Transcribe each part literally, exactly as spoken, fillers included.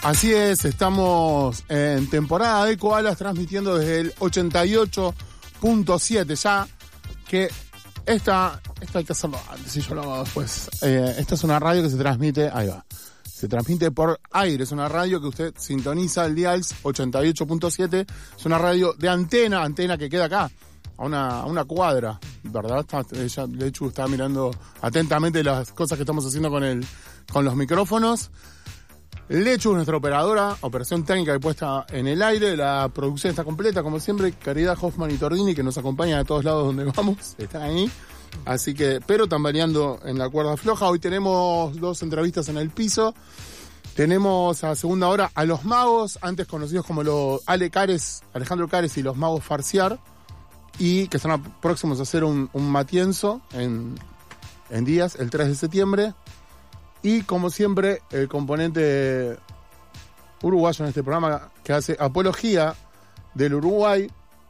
Así es, estamos en temporada de Koalas transmitiendo desde el ochenta y ocho punto siete ya, que esta, esta hay que hacerlo antes, si yo lo hago después. Eh, esta es una radio que se transmite, ahí va, se transmite por aire, es una radio que usted sintoniza el dial ochenta y ocho punto siete, es una radio de antena, antena que queda acá, a una, a una cuadra, ¿verdad? Está, ella, de hecho, está mirando atentamente las cosas que estamos haciendo con el, con los micrófonos. Lechu es nuestra operadora, operación técnica y puesta en el aire. La producción está completa, como siempre. Caridad Hoffman y Tordini, que nos acompañan a todos lados donde vamos, están ahí. Así que, pero están variando en la cuerda floja. Hoy tenemos dos entrevistas en el piso. Tenemos a segunda hora a los magos, antes conocidos como los Ale Cares, Alejandro Cares y los magos Farciar, y que están próximos a hacer un, un matienzo en, en días, el tres de septiembre. Y como siempre, el componente uruguayo en este programa que hace apología del Uruguay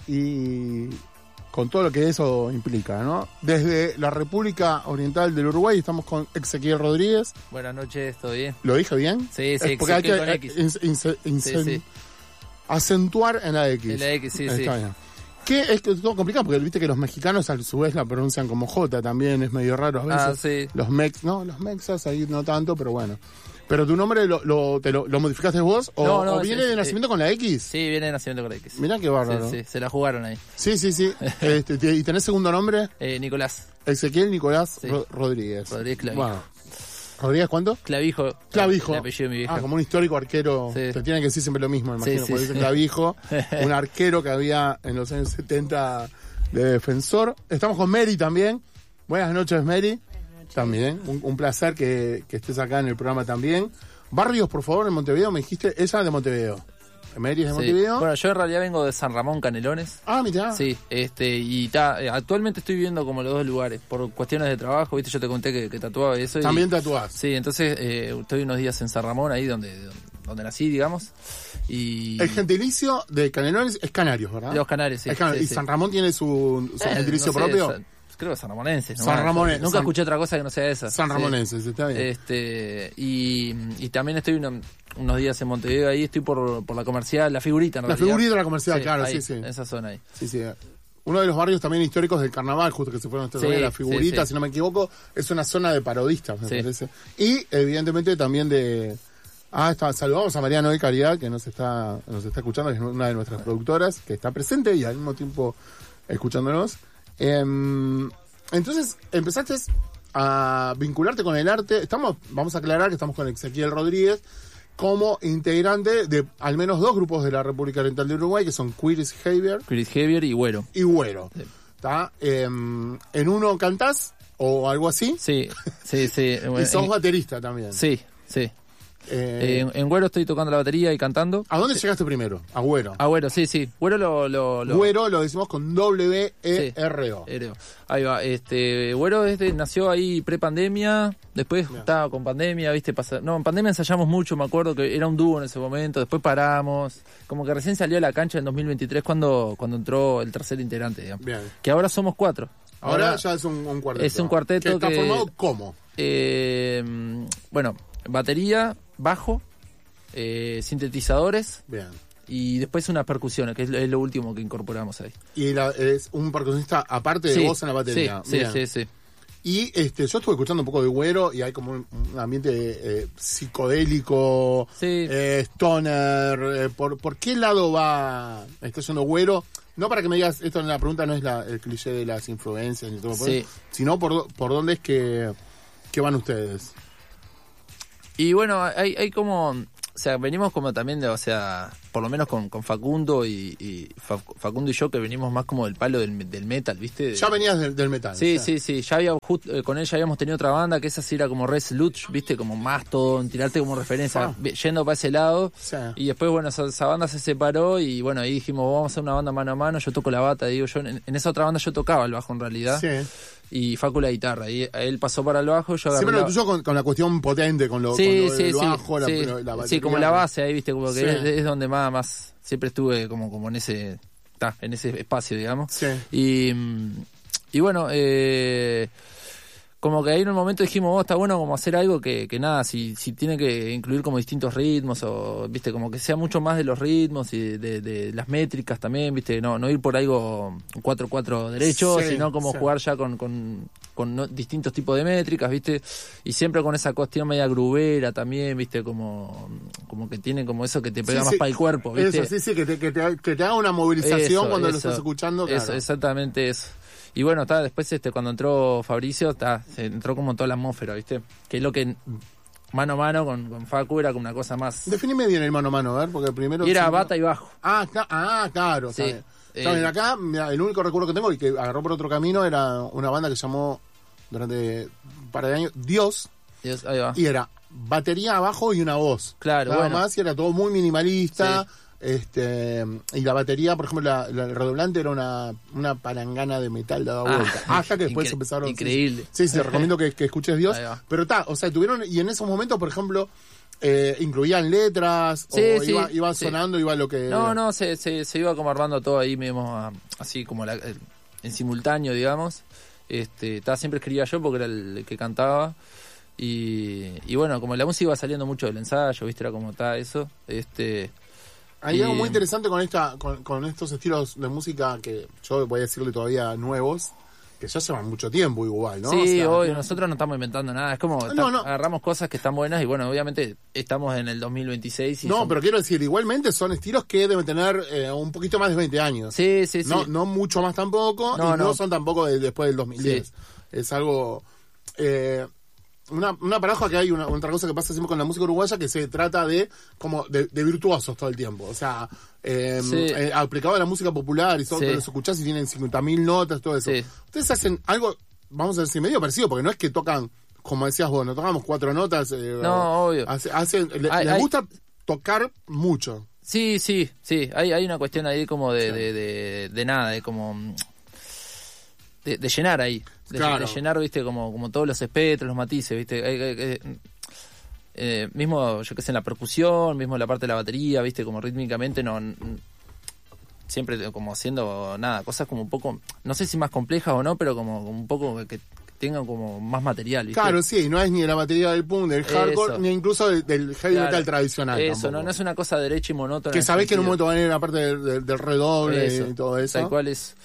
y con todo lo que eso implica, ¿no? Desde la República Oriental del Uruguay estamos con Ezequiel Rodríguez. Buenas noches, ¿todo bien? ¿Lo dije bien? Sí, sí, es porque hay que con X. In, in, in, sí, sí. acentuar en la X. En la X, sí, Está sí. bien. Que es que es todo complicado porque viste que los mexicanos a su vez la pronuncian como J también, es medio raro a veces. Ah, sí. Los mex, no, los mexas ahí no tanto, pero bueno. Pero tu nombre lo, lo, te lo, lo modificaste vos o, no, no, o viene es, de nacimiento eh, con la X. Sí, viene de nacimiento con la X. Mirá qué bárbaro. Sí, sí, se la jugaron ahí. Sí, sí, sí. este, ¿Y tenés segundo nombre? Eh, Nicolás. Ezequiel Nicolás sí. Ro- Rodríguez. Rodríguez Clavijo. Bueno. ¿Rodríguez cuánto? Clavijo. Clavijo. El apellido de mi vieja. Ah, como un histórico arquero. Sí. Te tienen que decir siempre lo mismo, me imagino. Sí, sí. Porque dice Clavijo, un arquero que había en los años setenta de defensor. Estamos con Mary también. Buenas noches, Mary. Buenas noches. También. Un, un placer que, que estés acá en el programa también. Barrios, por favor, en Montevideo. Me dijiste, ella es de Montevideo. Mary es de Sí. Montevideo. Bueno, yo en realidad vengo de San Ramón, Canelones. Ah, mirá. Sí, este, y ta, eh, actualmente estoy viviendo como los dos lugares, por cuestiones de trabajo, viste, yo te conté que, que tatuaba y eso. También y, tatuás. Sí, entonces eh, estoy unos días en San Ramón, ahí donde, donde nací, digamos. Y El gentilicio de Canelones es Canarios, ¿verdad? Los Canarios, sí. Es Canarios. sí, ¿Y sí. San Ramón tiene su, su Eh, gentilicio no sé, propio? San- creo que San Ramonense. ¿no? San Ramonense. Nunca San- escuché otra cosa que no sea esa. San Sí. Ramonenses, está bien. Este, y, y también estoy uno- unos días en Montevideo, ahí estoy por, por la comercial, la figurita, ¿no? La figurita de la comercial, claro, ahí, sí, sí. En esa zona ahí. Sí, sí. Uno de los barrios también históricos del carnaval, justo que se fueron estos Sí, días, la figurita, sí, sí. si no me equivoco, es una zona de parodistas, me Sí. parece. Y evidentemente también de... Ah, está, saludamos a Mariano de Caridad, que nos está, nos está escuchando, que es una de nuestras productoras, que está presente y al mismo tiempo escuchándonos. Em, entonces, empezaste a vincularte con el arte. Estamos, vamos a aclarar que estamos con Ezequiel Rodríguez como integrante de al menos dos grupos de la República Oriental de Uruguay, que son Queer Behavior Chris Javier y Güero. y Güero. Sí. ¿Está? Em, en uno cantás o algo así. Sí, sí, sí. Y sos En- baterista también. sí, sí. Eh, Eh, en, en Güero estoy tocando la batería y cantando. ¿A dónde llegaste primero? A Güero. Ah, Güero, sí, sí. Güero lo... lo, lo Güero lo decimos con W E R O. Ereo. Ahí va, este, Güero este, nació ahí pre-pandemia, después Bien. estaba con pandemia, viste, pasa, no, en pandemia ensayamos mucho, me acuerdo que era un dúo en ese momento, después paramos, como que recién salió a la cancha en dos mil veintitrés cuando, cuando entró el tercer integrante, digamos. Bien. Que ahora somos cuatro. Ahora, ya es un, un cuarteto. es un cuarteto que está que- formado ¿cómo? Eh, bueno, batería, bajo, eh, sintetizadores Bien. y después unas percusiones, que es lo, es lo último que incorporamos ahí. Y la- es un percusionista aparte de Sí, vos en la batería. Sí, sí, Bien. sí, sí. Y este, yo estuve escuchando un poco de Güero y hay como un, un ambiente eh, psicodélico, Sí. eh, stoner. Eh, ¿por, ¿Por qué lado va? Está yendo Güero. No para que me digas, esto en la pregunta no es la, el cliché de las influencias ni todo, Sí. sino por, por dónde es que, que van ustedes. Y bueno, hay, hay como, o sea, venimos como también de, o sea, por lo menos con, con Facundo y, y Fa- Facundo y yo que venimos más como del palo del, del metal, ¿viste? De- Ya venías del, del metal. Sí, o sea. sí, sí, ya había, just- eh, con él ya habíamos tenido otra banda que esa sí era como Res Luch, ¿viste? Como Mastodon, tirarte como referencia, Ah. ve- yendo para ese lado. Sí. Y después, bueno, esa, esa banda se separó y bueno, ahí dijimos, vamos a hacer una banda mano a mano, yo toco la bata, digo yo, en, en esa otra banda yo tocaba el bajo en realidad. Sí. Y Facu la guitarra, y él pasó para el bajo, yo agarré Siempre lo la- tuyo con, con la cuestión potente, con lo, Sí, con lo sí, del sí, bajo, la, sí, la batería. sí, como la base ahí, viste, como que Sí. es, es donde más, más siempre estuve como, como en ese, ta, en ese espacio, digamos. Sí. Y, mm, y bueno, eh, como que ahí en un momento dijimos, oh, está bueno como hacer algo que, que nada, si, si tiene que incluir como distintos ritmos o, viste, como que sea mucho más de los ritmos y de, de las métricas también, viste, no, no ir por algo cuatro cuatro derecho, sí, sino como sí. jugar ya con, con, con no, distintos tipos de métricas, viste, y siempre con esa cuestión media grubera también, viste, como, como que tiene como eso que te pega Sí, más sí. para el cuerpo, viste. Eso, sí, sí, que te, que te, que te haga una movilización Eso, cuando lo eso, estás escuchando, claro. Eso, exactamente eso. Y bueno, está después este cuando entró Fabricio, está, se entró como toda la atmósfera, ¿viste? Que es lo que mano a mano con, con Facu era como una cosa más. Definime bien el mano a mano, a ver, porque primero... Y era sí, bata no. y bajo. Ah, cla- ah claro, Sí. está bien. Eh, Está bien, acá, mira, el único recuerdo que tengo y que agarró por otro camino era una banda que se llamó durante un par de años Dios, Dios, ahí va. y era batería abajo y una voz. Claro, Nada bueno. más, y era todo muy minimalista. Sí. Este, y la batería, por ejemplo, la, la- el redoblante era una, una palangana de metal dada Ah, vuelta. Hasta que después incre- empezaron. increíble. Sí, sí, te recomiendo que, que escuches Dios. Ahí va. Pero está, o sea, tuvieron, y en esos momentos, por ejemplo, eh, incluían letras, Sí, o sí, iba, iba sí. sonando, iba lo que. No, no, se, se, se iba como armando todo ahí mismo, a- así como la, el- en simultáneo, digamos. Este, estaba siempre escribía yo porque era el que cantaba. Y, y bueno, como la música iba saliendo mucho del ensayo, viste, era como está eso. Este, Hay y- algo muy interesante con esta, con, con estos estilos de música que yo voy a decirle todavía nuevos, que ya llevan mucho tiempo igual, ¿no? Sí, O sea, hoy que- nosotros no estamos inventando nada, es como No, está- no. agarramos cosas que están buenas y bueno, obviamente estamos en el dos mil veintiséis y No, son- pero quiero decir, igualmente son estilos que deben tener eh, un poquito más de veinte años. Sí, sí, sí. No, no mucho más tampoco, No, y no, no. son tampoco de- después del dos mil diez. Sí. Es algo... eh, una, una paradoja que hay, una, otra cosa que pasa siempre con la música uruguaya, que se trata de como de, de virtuosos todo el tiempo. O sea, eh, Sí. eh, aplicado a la música popular y todo, Sí. que los escuchás y tienen cincuenta mil notas, todo eso. Sí. Ustedes hacen algo, vamos a decir, medio parecido, porque no es que tocan, como decías vos, no tocamos cuatro notas. eh, No, obvio. hace- hacen, le- Hay- les hay- gusta tocar mucho. Sí, sí, sí. Hay, hay una cuestión ahí como de, Sí. de, de, de nada, de como... mm, De, de llenar ahí. De, Claro. de llenar, viste, como, como todos los espectros, los matices, viste. Hay- hay- hay- eh, mismo, yo qué sé, en la percusión, mismo en la parte de la batería, viste, como rítmicamente, no... n- siempre como haciendo, nada, cosas como un poco... No sé si más complejas o no, pero como, como un poco que, que tengan como más material, viste. Claro, sí, no es ni de la batería del punk, del hardcore, Eso. ni incluso del, del heavy Claro. metal tradicional. Eso, tampoco. no, no es una cosa derecha y monótona. Que en sabés que en un sentido. momento van a ir a la parte del, del- del redoble Eso, y todo eso. Tal cual es.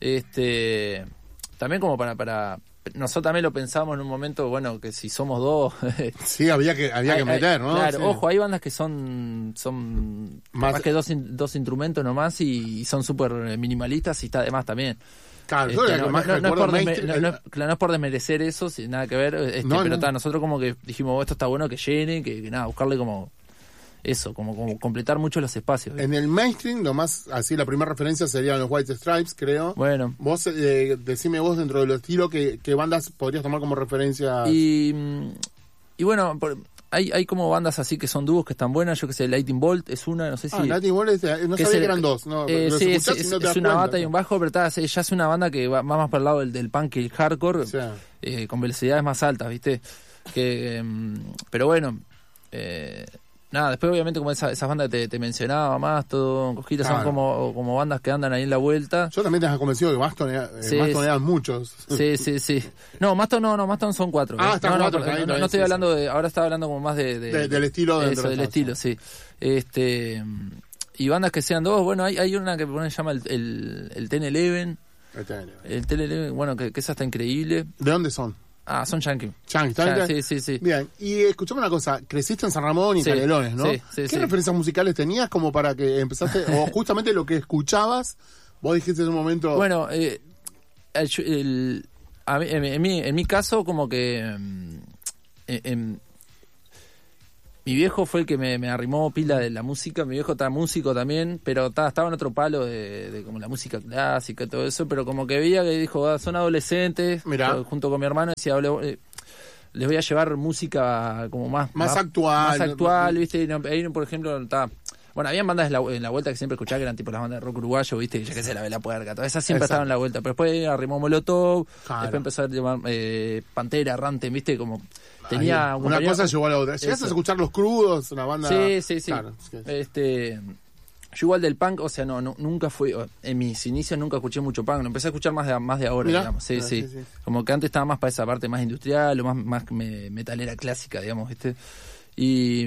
Este, también como para, para... Nosotros también lo pensamos en un momento, bueno, que si somos dos... Sí, había que, había hay- que meter, hay- ¿no? Claro, Sí. ojo, hay bandas que son son Más- más que dos, in- dos instrumentos nomás y, y son súper minimalistas y está de más también. Claro, yo Este, la que no, más no- no es recuerdo por desme- mainstream- no- no- claro, no es por desmerecer eso, sin nada que ver, este, No, pero no. está, nosotros como que dijimos, oh, esto está bueno que llene, que, que nada, buscarle como eso, como, como completar mucho los espacios. ¿viste? En el mainstream, nomás, así, la primera referencia serían los White Stripes, creo. Bueno. Vos, eh, decime vos, dentro del estilo, ¿qué, qué bandas podrías tomar como referencia? Y, mm, y bueno, por- hay, hay como bandas así que son dúos que están buenas, yo que sé, Lightning Bolt es una, no sé si... Ah, Lightning Bolt, es- eh, no que sabía es que el- eran dos. No, eh, los sí, escuchás es, y no te es das una cuenta. bata y un bajo, pero está, ya es una banda que va, va más por el lado del, del punk y el hardcore, Sí. eh, con velocidades más altas, ¿viste? Que, em, pero bueno, eh, nada, después obviamente como esa, esas bandas que te, te mencionaba más, todo, Cosquitas, Claro. son como, como bandas que andan ahí en la vuelta. Yo también te has convencido que Maston, era- eh, Sí, Maston sí. eran muchos. Sí, sí, sí. No, Maston no, no, Maston son cuatro. Ah, ¿eh? están no, cuatro, no, está bien, no, está no estoy bien, sí, hablando de, ahora estaba hablando como más de... de- De- del estilo dentro Eso, de del todo, estilo, sí. Este, y bandas que sean dos, bueno, hay, hay una que se llama el, el, el Ten Eleven, Este, el Ten Eleven, bueno, que, que esa está increíble. ¿De dónde son? Ah, son yankee. Chang, ¿está Ya, bien? sí, sí, sí. Bien, y escuchame una cosa, creciste en San Ramón y Sí, Canelones, ¿no? sí, sí, ¿Qué sí. referencias musicales tenías como para que empezaste, o justamente lo que escuchabas, vos dijiste en un momento... Bueno, eh, el, el- a mí- en, en mi, en mi caso, como que mm, en- en- mi viejo fue el que me, me arrimó pila de la música. Mi viejo está músico también, pero ta, estaba en otro palo de, de como la música clásica y todo eso, pero como que veía que dijo, ah, son adolescentes, Mirá. eh, junto con mi hermano decía, "Ole, eh, les voy a llevar música como más Más actual. más actual, ¿viste? Y no- ahí, por ejemplo, está... Bueno, habían bandas en la, en la vuelta que siempre escuchaba que eran tipo las bandas de rock uruguayo, ¿viste? Que ya que se la ve la puerca, todas esas siempre Exacto. estaban en la vuelta. Pero después arrimó Molotov, Claro. después empezó a llamar eh, Pantera, Rantem, ¿viste? Como tenía Ahí, un una compañero- cosa llevó a la otra. ¿Llegaste Eso. a escuchar Los Crudos? Una banda... Sí, sí, sí. Claro, es que- Este, Yo igual del punk, o sea, no, no nunca fui, en mis inicios nunca escuché mucho punk, lo empecé a escuchar más de, más de ahora, Mirá. digamos, sí, Ah, sí, sí, sí. como que antes estaba más para esa parte más industrial, o más, más me, metalera clásica, digamos, ¿viste? Y...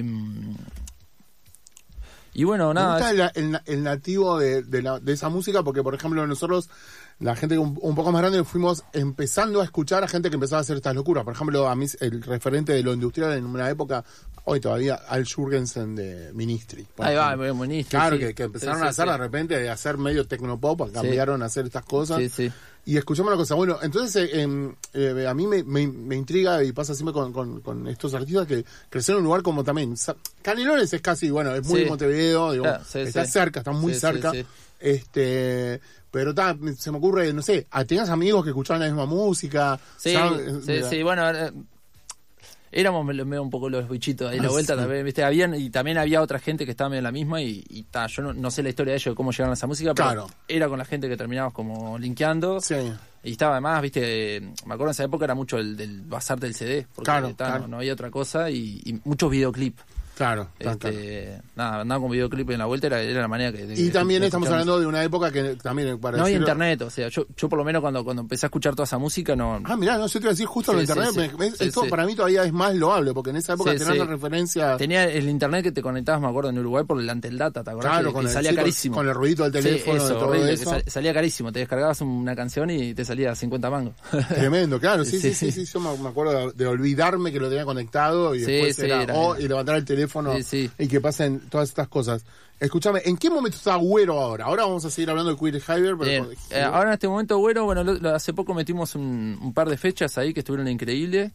Y bueno, Me nada... gusta el, el, el nativo de, de, la, de esa música porque, por ejemplo, nosotros, la gente un, un poco más grande, fuimos empezando a escuchar a gente que empezaba a hacer estas locuras. Por ejemplo, a mí el referente de lo industrial en una época, hoy todavía, Al Jurgensen de Ministry. Ahí va, Ministry. Claro, sí. que, que empezaron sí, sí, a hacer sí. de repente, de hacer medio tecnopop, cambiaron sí. a hacer estas cosas. Sí, sí. Y escuchamos una cosa, bueno, entonces eh, eh, a mí me, me, me intriga y pasa siempre con, con, con estos artistas que crecieron en un lugar como también, Canelones es casi, bueno, es muy sí. Montevideo, digo, claro, sí, está sí. cerca, está muy sí, cerca, sí, sí. este pero ta, se me ocurre, no sé, ¿tenías amigos que escuchaban la misma música? Sí, ¿sabes? sí, sí, bueno... Eh, éramos medio un poco los bichitos ahí, la vuelta sí. también, ¿viste? Habían, y también había otra gente que estaba en la misma y, y ta, yo no, no sé la historia de ellos, de cómo llegaron a esa música, pero claro. era con la gente que terminábamos como linkeando. Sí. Y estaba además, ¿viste? Me acuerdo en esa época era mucho el del basarte del C D, porque claro, ta, claro. No, no había otra cosa y, y muchos videoclips. Claro, este, claro. Nada, andaba con videoclip en la vuelta, era, era la manera que... De, y también de estamos hablando de una época que también... Para no había decirlo... internet, o sea, yo, yo por lo menos cuando, cuando empecé a escuchar toda esa música no... Ah, mirá, no, yo te iba a decir justo sí, lo internet, sí, me, sí, esto sí. para mí todavía es más loable, porque en esa época sí, tenían sí. referencias... Tenía el internet que te conectabas, me acuerdo, en Uruguay por el Anteldata, ¿te acordás? Claro, que, con que el, salía sí, carísimo. Con, con el ruidito del teléfono, sí, eso, y todo horrible, eso. que sal, salía carísimo, te descargabas una canción y te salía cincuenta mangos. Tremendo, claro, sí, sí, sí, sí, sí, yo me, me acuerdo de, de olvidarme que lo tenía conectado y sí, después sí, era, era, oh, era. y levantar el teléfono sí, sí. y que pasen todas estas cosas. Escúchame, ¿en qué momento está Güero ahora? Ahora vamos a seguir hablando de Queer Hyber, pero... Bien. Eh, ahora en este momento, bueno, bueno, lo, lo, hace poco metimos un, un par de fechas ahí que estuvieron increíbles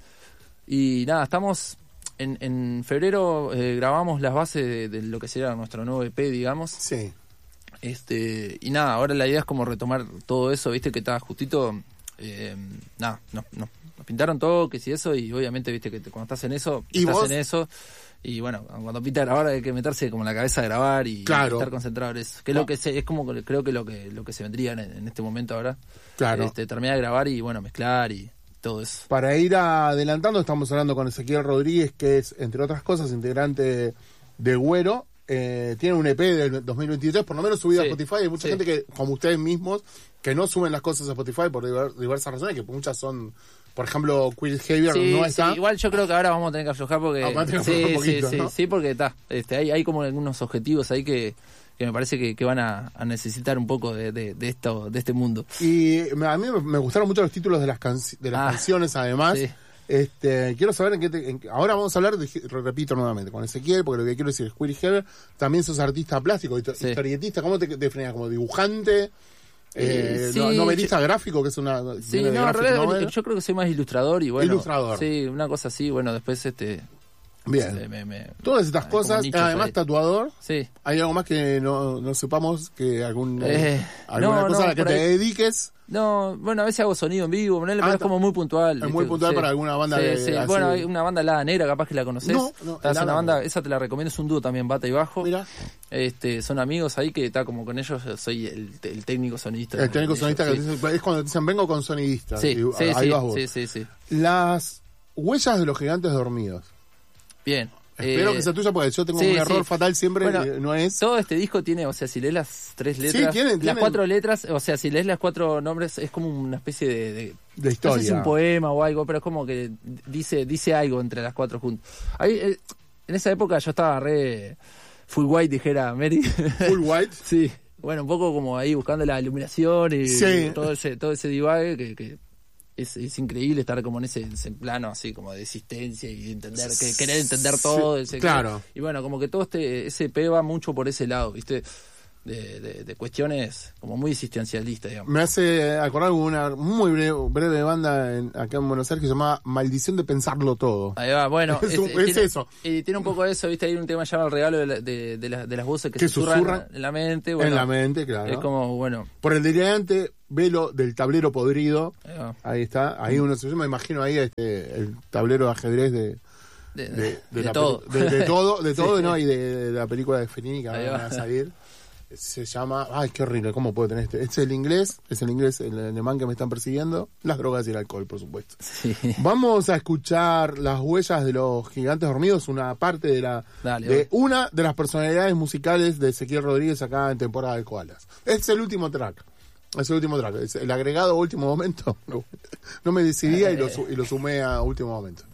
y nada, estamos... En, en febrero eh, grabamos las bases de, de lo que será nuestro nuevo E P, digamos. Sí. Este, y nada, ahora la idea es como retomar todo eso, viste que estaba justito, eh, nada, no, no, nos pintaron toques y eso, y obviamente viste que te, cuando estás en eso, ¿Y estás vos? en eso, y bueno, cuando pinta grabar hay que meterse como en la cabeza a grabar y claro. estar concentrado en eso, que es Ah. lo que se, es como que creo que lo que lo que se vendría en, en este momento ahora, Claro. este, terminar de grabar y bueno, mezclar y todo eso. Para ir adelantando, estamos hablando con Ezequiel Rodríguez, que es, entre otras cosas, integrante de Güero. Eh, tiene un E P del dos mil veintitrés, por lo menos subido Sí, a Spotify. Hay mucha sí. gente que, como ustedes mismos, que no suben las cosas a Spotify por diver- diversas razones, que muchas son, por ejemplo, Queer Behavior Sí, no sí, está. igual yo creo que ahora vamos a tener que aflojar porque Ah, vamos a tener que sí, aflojar un poquito, sí, ¿no? sí, sí, porque está, este, hay, hay como algunos objetivos ahí que, que me parece que, que van a, a necesitar un poco de, de, de esto, de este mundo. Y me- a mí me- me gustaron mucho los títulos de las, canci- de las Ah, canciones, además. sí. Este, quiero saber en qué, te- en qué- ahora vamos a hablar, de, repito nuevamente, con Ezequiel, porque lo que quiero decir es Queer Behavior. También sos artista plástico, histo- Sí. historietista. ¿Cómo te definías? ¿Como dibujante? Eh, Eh, sí, no- novelista gráfico, que es una... Sí, viene de no, en graphic realidad novel. yo creo que soy más ilustrador y bueno. Ilustrador. Sí, una cosa así, bueno, después este... Bien. se- me- me- Todas estas hay como cosas, nichos además ahí. tatuador. Sí. ¿Hay algo más que no, no sepamos? Que algún, Eh, alguna no, cosa no, a la que por te ahí- dediques. No, bueno, a veces hago sonido en vivo, ¿no? Pero Ah, es como muy puntual. es ¿viste? muy puntual Sí. para alguna banda Sí, de- sí. así Bueno, de- hay una banda Helada Negra, capaz que la conoces. No, no, Está, es Helada una banda, Negra. esa te la recomiendo, es un dúo también, bata y bajo. Mira, Este, son amigos ahí que está como con ellos, soy el, el técnico sonidista. el técnico de sonista ellos, que sí. dice- es cuando te dicen vengo con sonidista. Sí, y sí, ahí sí, vas vos. sí, sí, sí. Las huellas de los gigantes dormidos. Bien. Espero eh, que sea tuya porque yo tengo sí, un error sí. fatal siempre, Bueno, que no es. Todo este disco tiene, o sea, si lees las tres letras, tiene- las tiene- cuatro letras, o sea, si lees las cuatro nombres, es como una especie de, de De no historia. sé si es un poema o algo, pero es como que dice dice algo entre las cuatro juntos. Ahí, eh, en esa época yo estaba re full white, dijera Mary. Full white. Sí. Bueno, un poco como ahí buscando la iluminación y Sí. todo ese todo ese divague que, que es, es increíble estar como en ese, ese plano así como de existencia y entender, que querer entender todo. Ese, claro. Y bueno, como que todo este ese P va mucho por ese lado, ¿viste? De, de, de cuestiones como muy existencialistas, digamos. Me hace acordar de una muy breve, breve banda en- acá en Buenos Aires que se llama Maldición de Pensarlo Todo. Ahí va, bueno, Es un- este, es tiene, eso. Y tiene un poco de eso, ¿viste? Hay un tema llamado El regalo de, la- de, de, las- de las voces que, Que susurran, susurran en la mente. Bueno, en la mente, claro. es como, bueno, Por el delirante velo del tablero podrido. ahí va. Ahí está. Ahí uno se yo me imagino ahí este, el tablero de ajedrez de, De, de, de la todo. peli- de, de todo, de todo, Sí. ¿no? Y de, de la película de Fellini que Ahí van va. a salir. se llama... Ay, qué horrible, ¿cómo puedo tener este? Este es el inglés, es el inglés, el alemán que me están persiguiendo. Las drogas y el alcohol, por supuesto. Sí. Vamos a escuchar Las huellas de los gigantes dormidos, una parte de la Dale, de vale. una de las personalidades musicales de Ezequiel Rodríguez acá en temporada de Koalas. Es el último track. Es el último track. Es el agregado a último momento. No, no me decidía y lo, su- y lo sumé a último momento.